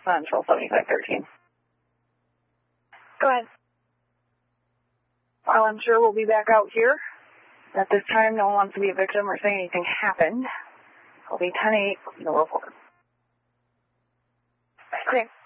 Central 7513. Go ahead. Well, I'm sure we'll be back out here. At this time, no one wants to be a victim or say anything happened. I'll be 10-8, no report. Okay.